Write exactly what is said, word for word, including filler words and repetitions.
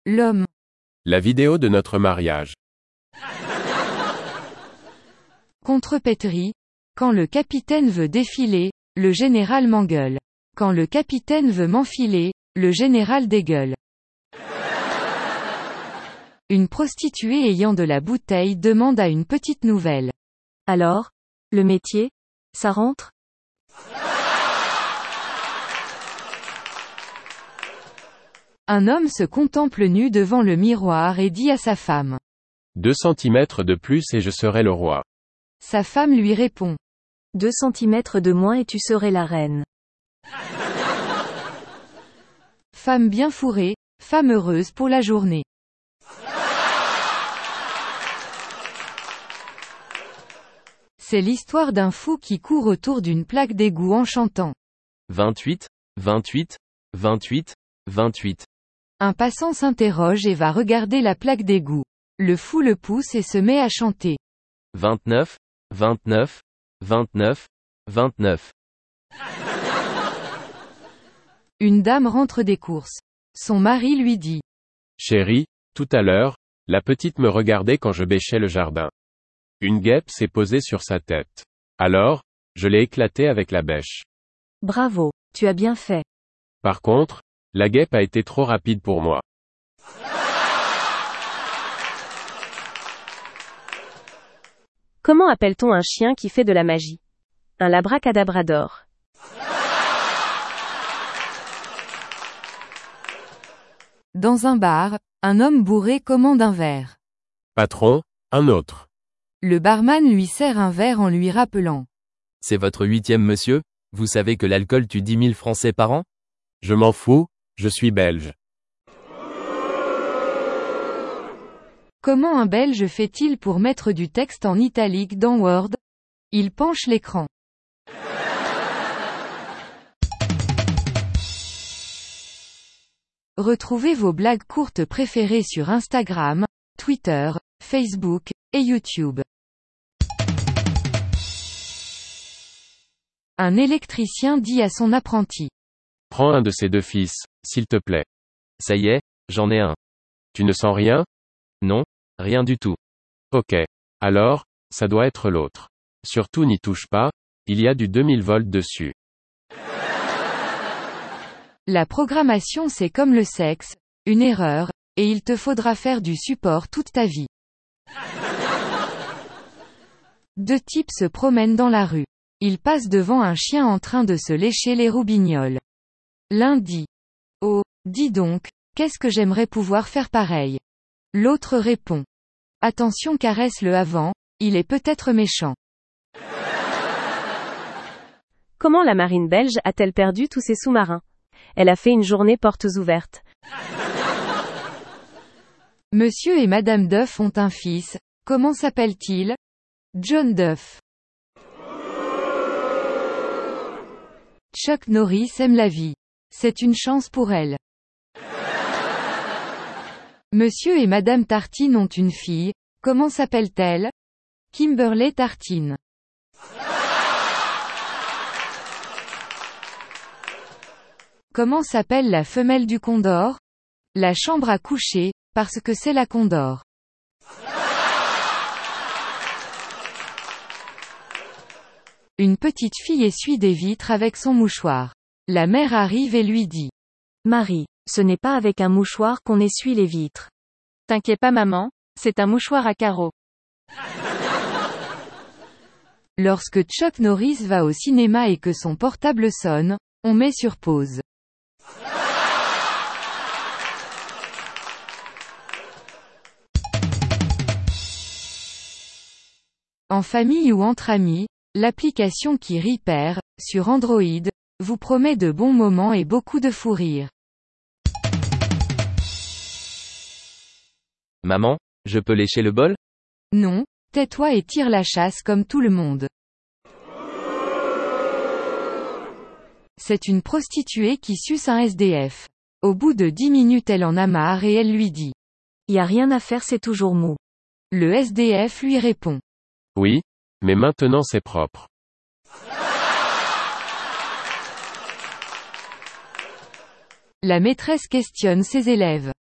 L'homme. La vidéo de notre mariage. Contrepétrie. Quand le capitaine veut défiler, le général m'engueule. Quand le capitaine veut m'enfiler, le général dégueule. Une prostituée ayant de la bouteille demande à une petite nouvelle. Alors, le métier, ça rentre? Un homme se contemple nu devant le miroir et dit à sa femme. Deux centimètres de plus et je serai le roi. Sa femme lui répond. Deux centimètres de moins et tu serais la reine. Femme bien fourrée, femme heureuse pour la journée. C'est l'histoire d'un fou qui court autour d'une plaque d'égout en chantant. vingt-huit, vingt-huit, vingt-huit, vingt-huit. Un passant s'interroge et va regarder la plaque d'égout. Le fou le pousse et se met à chanter. vingt-neuf, vingt-neuf, vingt-neuf, vingt-neuf. Une dame rentre des courses. Son mari lui dit. Chérie, tout à l'heure, la petite me regardait quand je bêchais le jardin. Une guêpe s'est posée sur sa tête. Alors, je l'ai éclatée avec la bêche. Bravo, tu as bien fait. Par contre, la guêpe a été trop rapide pour moi. Comment appelle-t-on un chien qui fait de la magie? Un labracadabrador. Dans un bar, un homme bourré commande un verre. Patron, un autre. Le barman lui sert un verre en lui rappelant. C'est votre huitième monsieur? Vous savez que l'alcool tue dix mille Français par an? Je m'en fous, je suis belge. Comment un Belge fait-il pour mettre du texte en italique dans Word? Il penche l'écran. Retrouvez vos blagues courtes préférées sur Instagram, Twitter, Facebook, et YouTube. Un électricien dit à son apprenti. Prends un de ces deux fils, s'il te plaît. Ça y est, j'en ai un. Tu ne sens rien? Non, rien du tout. Ok. Alors, ça doit être l'autre. Surtout n'y touche pas, il y a du deux mille volts dessus. La programmation c'est comme le sexe, une erreur, et il te faudra faire du support toute ta vie. Deux types se promènent dans la rue. Ils passent devant un chien en train de se lécher les roubignoles. L'un dit. Oh, dis donc, qu'est-ce que j'aimerais pouvoir faire pareil. L'autre répond. Attention caresse-le avant, il est peut-être méchant. Comment la marine belge a-t-elle perdu tous ses sous-marins? Elle a fait une journée portes ouvertes. Monsieur et Madame Duff ont un fils, comment s'appelle-t-il? John Duff. Chuck Norris aime la vie. C'est une chance pour elle. Monsieur et Madame Tartine ont une fille, comment s'appelle-t-elle? Kimberly Tartine. Comment s'appelle la femelle du condor? La chambre à coucher, parce que c'est la condor. Une petite fille essuie des vitres avec son mouchoir. La mère arrive et lui dit. Marie, ce n'est pas avec un mouchoir qu'on essuie les vitres. T'inquiète pas maman, c'est un mouchoir à carreaux. Lorsque Chuck Norris va au cinéma et que son portable sonne, on met sur pause. En famille ou entre amis, l'application qui Repair, sur Android, vous promet de bons moments et beaucoup de fou rire. Maman, je peux lécher le bol? Non, tais-toi et tire la chasse comme tout le monde. C'est une prostituée qui suce un S D F. Au bout de dix minutes elle en a marre et elle lui dit. Y a rien à faire, c'est toujours mou. Le S D F lui répond. Oui, mais maintenant c'est propre. La maîtresse questionne ses élèves.